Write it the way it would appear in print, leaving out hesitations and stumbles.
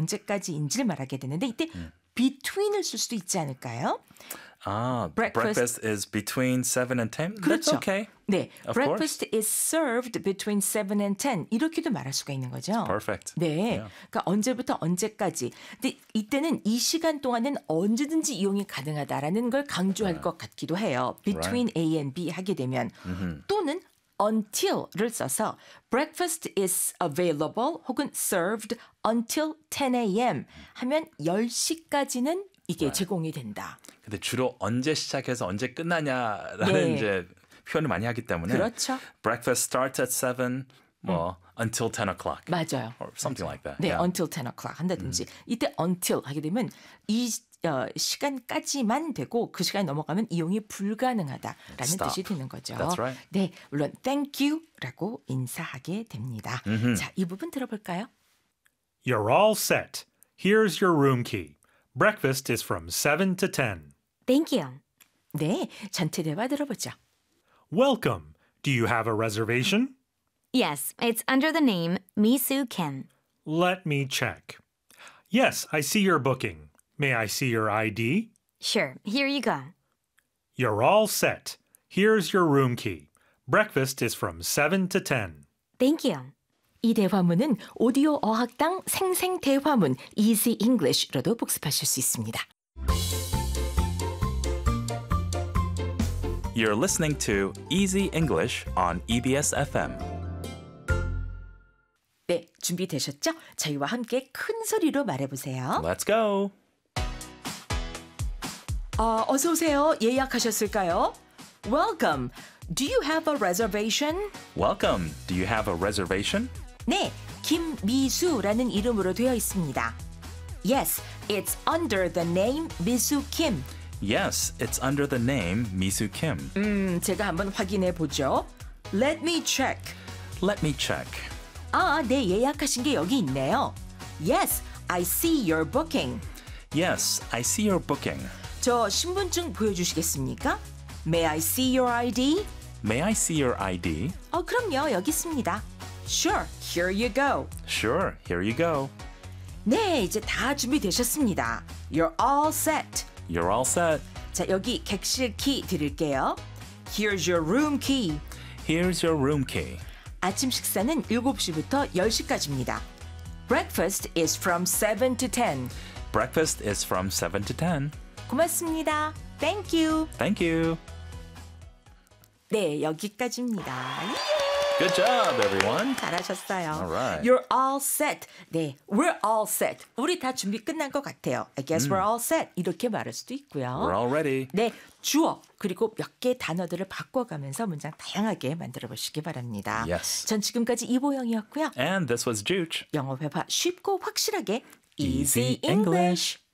언제까지인지를 말하게 되는데 이때 between을 쓸 수도 있지 않을까요? breakfast is between 7 and 10? 그렇죠. That's okay. 네, Of breakfast is served between 7 and 10 이렇게도 말할 수가 있는 거죠. Perfect. 네, Yeah. 그러니까 언제부터 언제까지. 근데 이때는 이 시간 동안은 언제든지 이용이 가능하다라는 걸 강조할 것 같기도 해요. Between A and B 하게 되면 또는 until를 써서 breakfast is available 혹은 served until 10 a.m. 하면 10시까지는 이게 제공이 된다. 근데 주로 언제 시작해서 언제 끝나냐라는 네. 이제 표현을 많이 하기 때문에 그렇죠. breakfast starts at 7, 뭐 until 10 o'clock. 맞아요. Or something like that. 네, Yeah. until 10 o'clock 한다든지 이때 until 하게 되면 이 시간까지만 되고 그 시간이 넘어가면 이용이 불가능하다라는 Stop. 뜻이 되는 거죠. That's right. 네, 물론 thank you라고 인사하게 됩니다. 자, 이 부분 들어볼까요? You're all set. Here's your room key. Breakfast is from 7 to 10. Thank you. 네, 전체 대화 들어보죠. Welcome. Do you have a reservation? Yes, it's under the name Misu Kim. Let me check. Yes, I see your booking. May I see your ID? Sure, here you go. You're all set. Here's your room key. Breakfast is from 7 to 10. Thank you. 이 대화문은 오디오 어학당 생생 대화문 Easy English로도 복습하실 수 있습니다. You're listening to Easy English on EBS FM. 네, 준비되셨죠? 저희와 함께 큰 소리로 말해보세요. Let's go. 어서 오세요. 예약하셨을까요? Welcome. Do you have a reservation? Welcome. Do you have a reservation? 네, 김미수라는 이름으로 되어 있습니다. Yes, it's under the name 미수 Kim. Yes, it's under the name Misu Kim. 제가 한번 확인해 보죠. Let me check. Let me check. 네, 예약하신 게 여기 있네요. Yes, I see your booking. Yes, I see your booking. 저 신분증 보여주시겠습니까? May I see your ID? May I see your ID? 그럼요, 여기 있습니다. Sure, here you go. Sure, here you go. 네, 이제 다 준비되셨습니다. You're all set. You're all set. 자, 여기 객실 키 드릴게요. Here's your room key. Here's your room key. 아침 식사는 7시부터 10시까지입니다. Breakfast is from 7 to 10. Breakfast is from 7 to 10. 고맙습니다. Thank you. Thank you. 네, 여기까지입니다. Good job, everyone. 잘하셨어요. All right. You're all set. 네, we're all set. 우리 다 준비 끝난 것 같아요. I guess we're all set. 이렇게 말할 수도 있고요. We're all ready. 네, 주어 그리고 몇 개 단어들을 바꿔가면서 문장 다양하게 만들어 보시기 바랍니다. Yes. 전 지금까지 이보영이었고요. And this was Juch. 영어 회화 쉽고 확실하게 Easy Easy English.